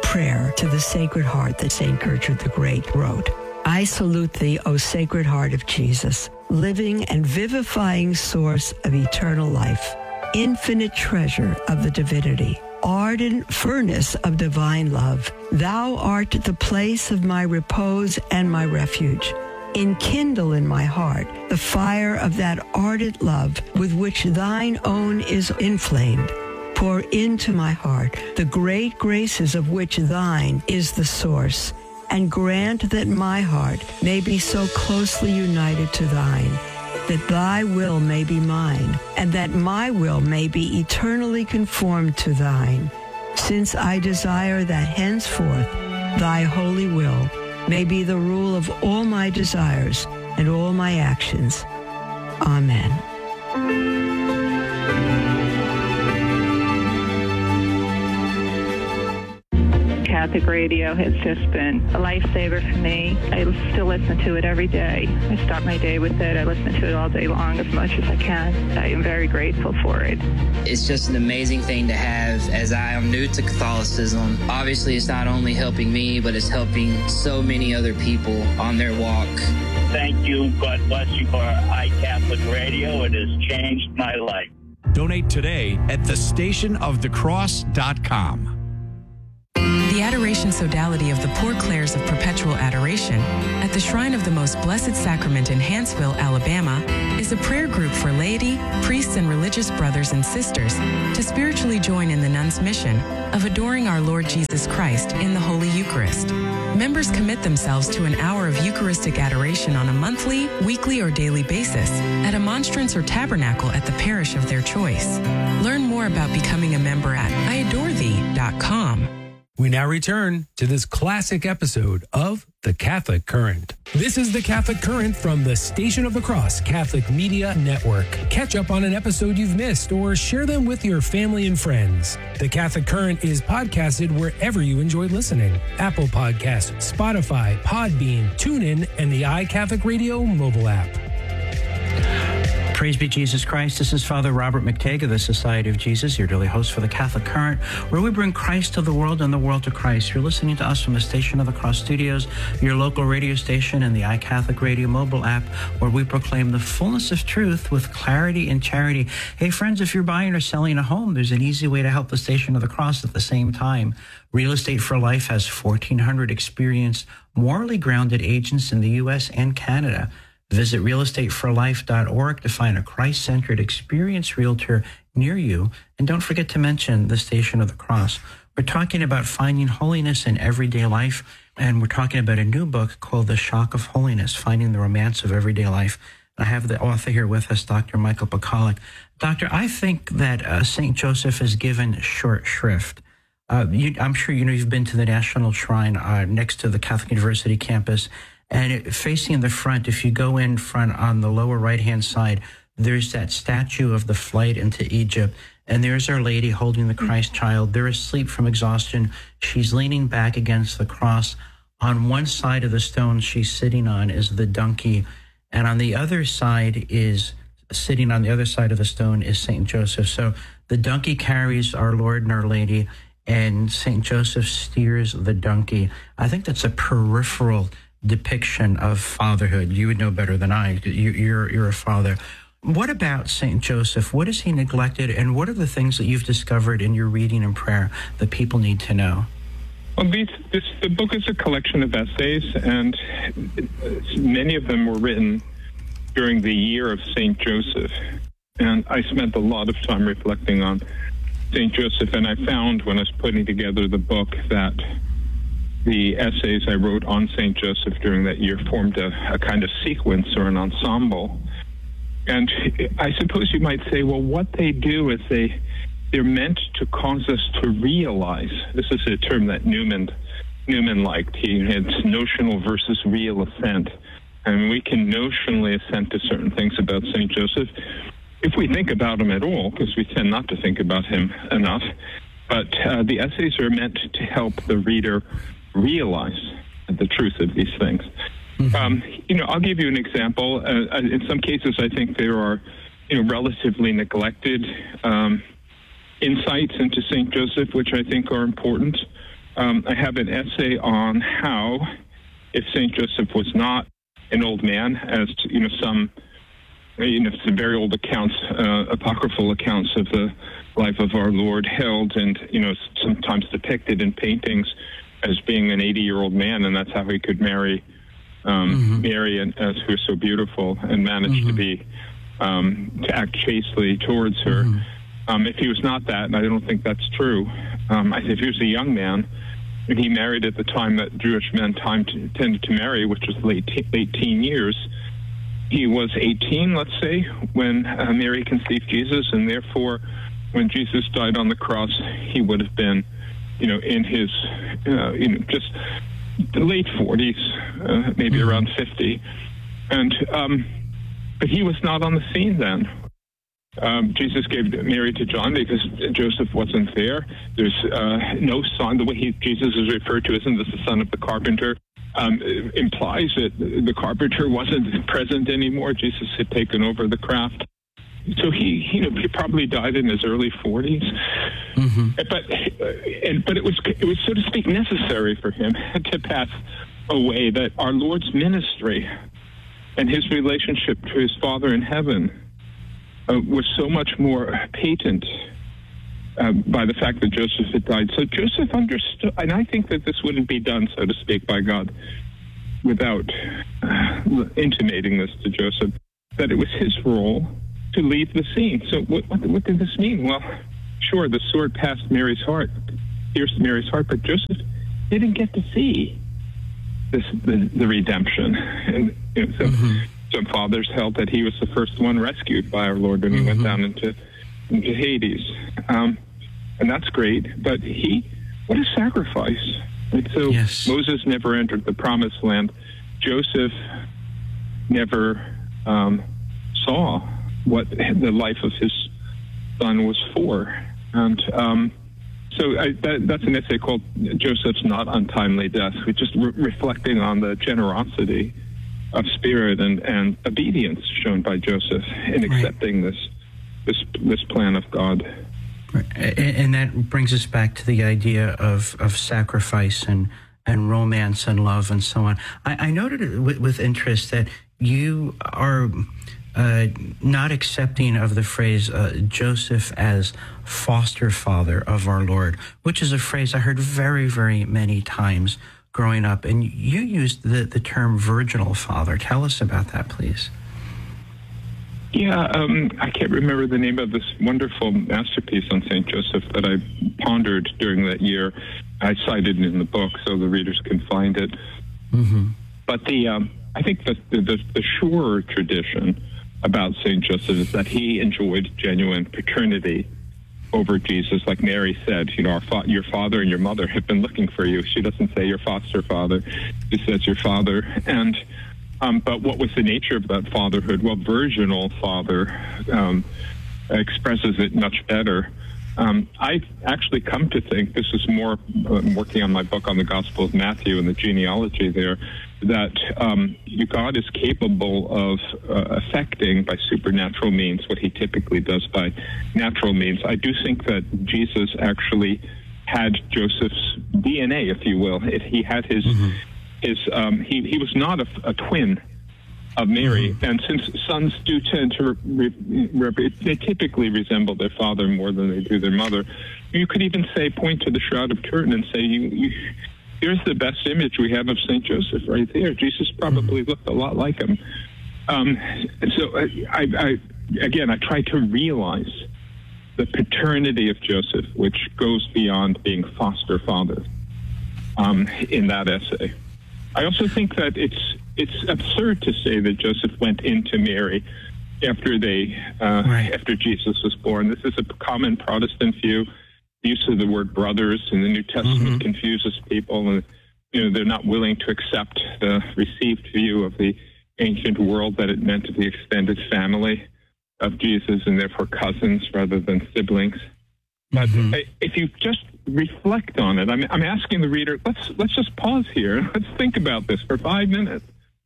prayer to the Sacred Heart that St. Gertrude the Great wrote. I salute thee, O Sacred Heart of Jesus, living and vivifying source of eternal life, infinite treasure of the divinity, ardent furnace of divine love. Thou art the place of my repose and my refuge. Enkindle in my heart the fire of that ardent love with which thine own is inflamed. Pour into my heart the great graces of which thine is the source, and grant that my heart may be so closely united to thine, that thy will may be mine, and that my will may be eternally conformed to thine, since I desire that henceforth thy holy will may be the rule of all my desires and all my actions. Amen. Catholic radio has just been a lifesaver for me. I still listen to it every day. I start my day with it. I listen to it all day long as much as I can. I am very grateful for it. It's just an amazing thing to have, as I am new to Catholicism. Obviously, it's not only helping me, but it's helping so many other people on their walk. Thank you. God bless you for iCatholic Radio. It has changed my life. Donate today at thestationofthecross.com. The Adoration Sodality of the Poor Clares of Perpetual Adoration at the Shrine of the Most Blessed Sacrament in Hanceville, Alabama, is a prayer group for laity, priests, and religious brothers and sisters to spiritually join in the nuns' mission of adoring our Lord Jesus Christ in the Holy Eucharist. Members commit themselves to an hour of Eucharistic adoration on a monthly, weekly, or daily basis at a monstrance or tabernacle at the parish of their choice. Learn more about becoming a member at iadorethee.com. We now return to this classic episode of The Catholic Current. This is The Catholic Current from the Station of the Cross Catholic Media Network. Catch up on an episode you've missed or share them with your family and friends. The Catholic Current is podcasted wherever you enjoy listening. Apple Podcasts, Spotify, Podbean, TuneIn, and the iCatholic Radio mobile app. Praise be Jesus Christ. This is Father Robert McTague of the Society of Jesus, your daily host for the Catholic Current, where we bring Christ to the world and the world to Christ. You're listening to us from the Station of the Cross Studios, your local radio station, and the iCatholic Radio mobile app, where we proclaim the fullness of truth with clarity and charity. Hey, friends, if you're buying or selling a home, there's an easy way to help the Station of the Cross at the same time. Real Estate for Life has 1,400 experienced, morally grounded agents in the U.S. and Canada. Visit realestateforlife.org to find a Christ-centered, experienced realtor near you. And don't forget to mention the Station of the Cross. We're talking about finding holiness in everyday life, and we're talking about a new book called The Shock of Holiness, Finding the Romance of Everyday Life. I have the author here with us, Dr. Michael Pacolic. Doctor, I think that St. Joseph is given short shrift. I'm sure you've been to the National Shrine next to the Catholic University campus. And facing the front, if you go in front on the lower right-hand side, there's that statue of the flight into Egypt. And there's Our Lady holding the Christ child. They're asleep from exhaustion. She's leaning back against the cross. On one side of the stone she's sitting on is the donkey. And on the other side sitting on the other side of the stone is St. Joseph. So the donkey carries our Lord and Our Lady, and St. Joseph steers the donkey. I think that's a peripheral depiction of fatherhood. You would know better than I. You're a father. What about St. Joseph? What is he neglected, and what are the things that you've discovered in your reading and prayer that people need to know? Well, the book is a collection of essays, and many of them were written during the year of St. Joseph. And I spent a lot of time reflecting on St. Joseph, and I found when I was putting together the book that the essays I wrote on St. Joseph during that year formed a kind of sequence or an ensemble. And I suppose you might say, well, what they do is they're meant to cause us to realize. This is a term that Newman liked. He had notional versus real assent. And we can notionally assent to certain things about St. Joseph if we think about him at all, because we tend not to think about him enough. But the essays are meant to help the reader realize the truth of these things. Mm-hmm. I'll give you an example. In some cases, I think there are, relatively neglected insights into St. Joseph, which I think are important. I have an essay on how, if St. Joseph was not an old man, as some very old accounts, apocryphal accounts of the life of our Lord held, and sometimes depicted in paintings as being an 80-year-old man, and that's how he could marry Mary, as who was so beautiful, and managed to act chastely towards her. If he was not that, and I don't think that's true, if he was a young man, and he married at the time that Jewish men tended to marry, which was late teen years, he was 18, let's say, when Mary conceived Jesus, and therefore, when Jesus died on the cross, he would have been, in his, just the late 40s, maybe around 50, and but he was not on the scene then. Jesus gave Mary to John because Joseph wasn't there. There's no son. The way Jesus is referred to isn't as the son of the carpenter. Implies that the carpenter wasn't present anymore. Jesus had taken over the craft. So he probably died in his early 40s. But it was, so to speak, necessary for him to pass away, that our Lord's ministry and his relationship to his Father in heaven was so much more patent by the fact that Joseph had died. So Joseph understood, and I think that this wouldn't be done, so to speak, by God without intimating this to Joseph, that it was his role to leave the scene. So what did this mean? Well, sure, the sword pierced Mary's heart, but Joseph didn't get to see the redemption. And some fathers held that he was the first one rescued by our Lord when he went down into Hades. And that's great, but what a sacrifice. And so Moses never entered the promised land. Joseph never saw what the life of his son was for. And so that's an essay called Joseph's Not Untimely Death, which is reflecting on the generosity of spirit and obedience shown by Joseph in accepting this plan of God. And that brings us back to the idea of sacrifice and romance and love and so on. I noted with interest that you are not accepting of the phrase Joseph as foster father of our Lord, which is a phrase I heard very, very many times growing up. And you used the term virginal father. Tell us about that, please. Yeah, I can't remember the name of this wonderful masterpiece on St. Joseph that I pondered during that year. I cited it in the book so the readers can find it. But I think the surer tradition about St. Joseph is that he enjoyed genuine paternity over Jesus. Like Mary said, your father and your mother have been looking for you. She doesn't say your foster father. She says your father. And but what was the nature of that fatherhood? Well, virginal father expresses it much better. I actually come to think, this is more working on my book on the Gospel of Matthew and the genealogy there, that God is capable of affecting by supernatural means what he typically does by natural means. I do think that Jesus actually had Joseph's DNA, if you will. He had his he was not a twin of Mary, and since sons do tend to they typically resemble their father more than they do their mother, you could even point to the Shroud of Turin and say, here's the best image we have of St. Joseph right there. Jesus probably looked a lot like him. So I try to realize the paternity of Joseph, which goes beyond being foster father in that essay. I also think that it's absurd to say that Joseph went into Mary after after Jesus was born. This is a common Protestant view. The use of the word brothers in the New Testament confuses people, and they're not willing to accept the received view of the ancient world that it meant the extended family of Jesus and therefore cousins rather than siblings. But if you just reflect on it, I'm asking the reader, let's just pause here. Let's think about this for 5 minutes.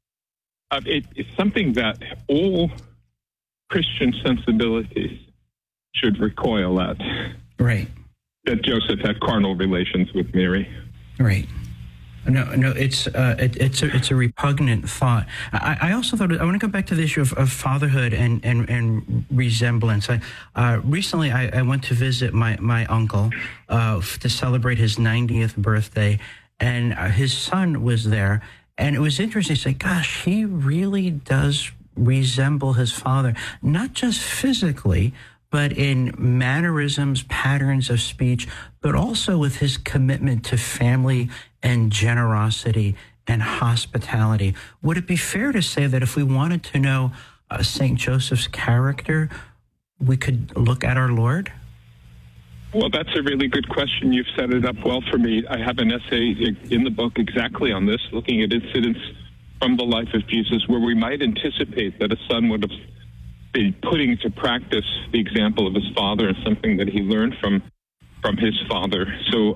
It's something that all Christian sensibilities should recoil at. Right. That Joseph had carnal relations with Mary. Right. No, it's a repugnant thought. I also thought, I want to go back to the issue of fatherhood and resemblance. Recently I went to visit my uncle to celebrate his 90th birthday, and his son was there, and it was interesting to say, gosh, he really does resemble his father, not just physically, but in mannerisms, patterns of speech, but also with his commitment to family and generosity and hospitality. Would it be fair to say that if we wanted to know St. Joseph's character, we could look at our Lord? Well, that's a really good question. You've set it up well for me. I have an essay in the book exactly on this, looking at incidents from the life of Jesus where we might anticipate that a son would have been putting into practice the example of his father and something that he learned from his father. So,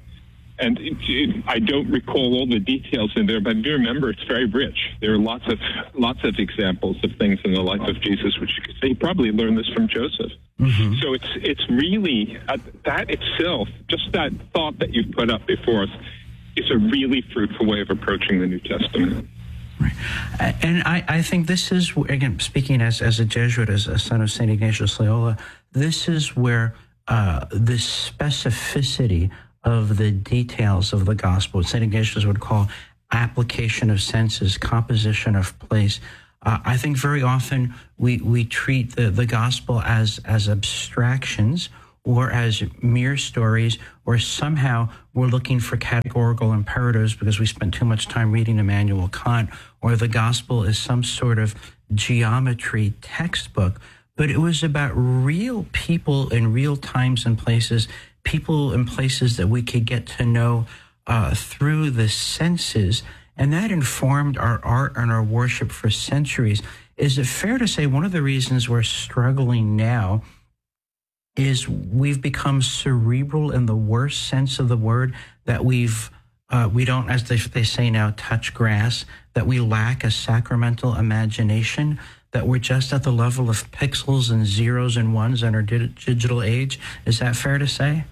I don't recall all the details in there, but I do remember it's very rich. There are lots of examples of things in the life of Jesus, which you could say he probably learned this from Joseph. Mm-hmm. So it's really that itself, just that thought that you've put up before us, is a really fruitful way of approaching the New Testament. Right. And I think this is, again, speaking as a Jesuit, as a son of St. Ignatius Loyola, this is where the specificity of the details of the gospel, St. Ignatius would call application of senses, composition of place. I think very often we treat the gospel as abstractions or as mere stories, or somehow we're looking for categorical imperatives because we spent too much time reading Immanuel Kant, or the gospel is some sort of geometry textbook. But it was about real people in real times and places, people and places that we could get to know through the senses, and that informed our art and our worship for centuries. Is it fair to say one of the reasons we're struggling now is we've become cerebral in the worst sense of the word, that we don't, as they say now, touch grass, that we lack a sacramental imagination, that we're just at the level of pixels and zeros and ones in our digital age? Is that fair to say?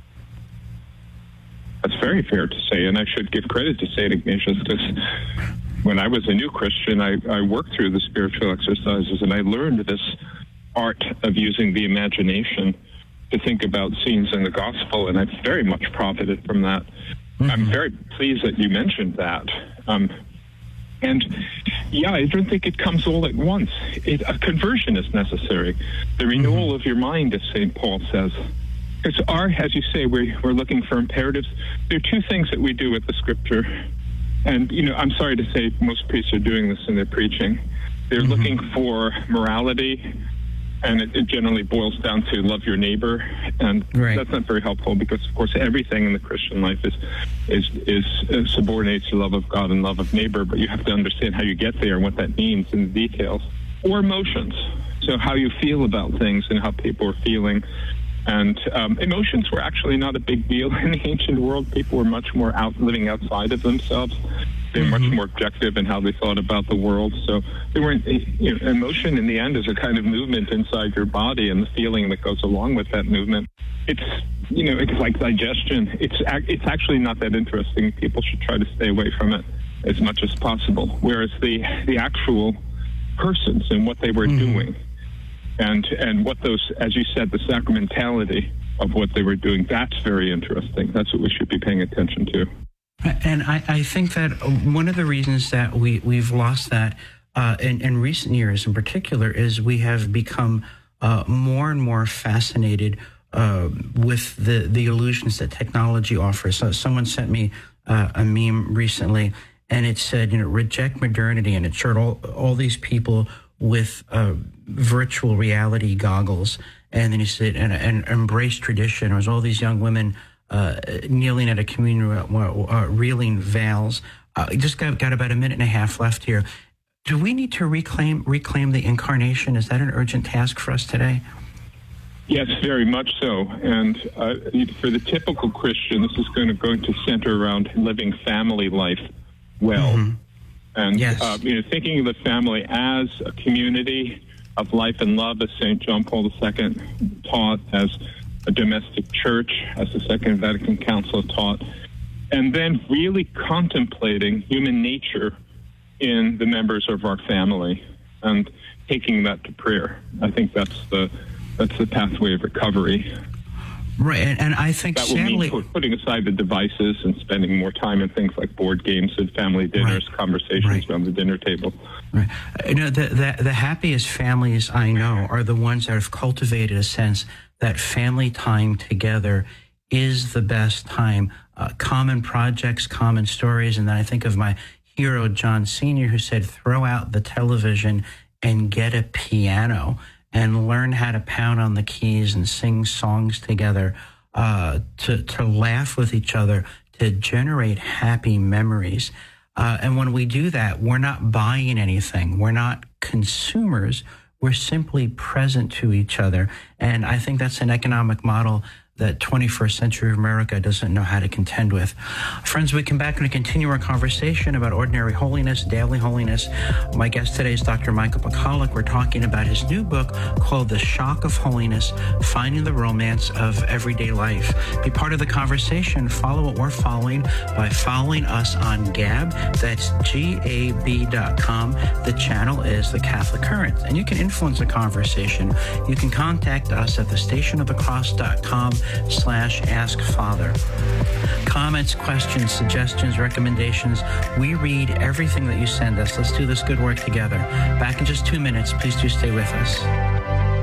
That's very fair to say, and I should give credit to St. Ignatius, because when I was a new Christian, I worked through the spiritual exercises, and I learned this art of using the imagination to think about scenes in the gospel, and I've very much profited from that. Mm-hmm. I'm very pleased that you mentioned that. And yeah, I don't think it comes all at once. A conversion is necessary. The renewal of your mind, as St. Paul says. Because as you say, we're looking for imperatives. There are two things that we do with the scripture. And, I'm sorry to say most priests are doing this in their preaching. They're looking for morality, and it generally boils down to love your neighbor, and that's not very helpful because, of course, everything in the Christian life is subordinate to love of God and love of neighbor, but you have to understand how you get there and what that means in the details. Or emotions, so how you feel about things and how people are feeling. And emotions were actually not a big deal in the ancient world. People were much more living outside of themselves. They were much more objective in how they thought about the world. So they weren't, emotion in the end is a kind of movement inside your body, and the feeling that goes along with that movement. It's, it's like digestion. It's actually not that interesting. People should try to stay away from it as much as possible. Whereas the actual persons and what they were doing, and what those, as you said, the sacramentality of what they were doing, that's very interesting. That's what we should be paying attention to. And I think that one of the reasons that we've lost that in recent years in particular is we have become more and more fascinated with the illusions that technology offers. So someone sent me a meme recently, and it said, reject modernity, and it showed all these people with virtual reality goggles, and then he said, and embrace tradition. There was all these young women kneeling at a communion, reeling veils. Just got about a minute and a half left here. Do we need to reclaim the incarnation? Is that an urgent task for us today? Yes, very much so. And for the typical Christian, this is going to center around living family life well. Mm-hmm. And yes. Thinking of the family as a community of life and love, as St. John Paul II taught, as a domestic church, as the Second Vatican Council taught, and then really contemplating human nature in the members of our family and taking that to prayer. I think that's the pathway of recovery. Right, and I think that will mean putting aside the devices and spending more time in things like board games and family dinners, conversations around the dinner table. Right. You know, the happiest families I know are the ones that have cultivated a sense that family time together is the best time. Common projects, common stories, and then I think of my hero, John Sr., who said, throw out the television and get a piano and learn how to pound on the keys and sing songs together, to laugh with each other, to generate happy memories. And when we do that, we're not buying anything. We're not consumers. We're simply present to each other. And I think that's an economic model that 21st century America doesn't know how to contend with. Friends, we come back and continue our conversation about ordinary holiness, daily holiness. My guest today is Dr. Michael Pacallik. We're talking about his new book called The Shock of Holiness, Finding the Romance of Everyday Life. Be part of the conversation. Follow what we're following by following us on Gab. That's GAB.com. The channel is The Catholic Current. And you can influence the conversation. You can contact us at thestationofthecross.com/askfather. Comments, questions, suggestions, recommendations. We read everything that you send us. Let's do this good work together. Back in just 2 minutes. Please do stay with us.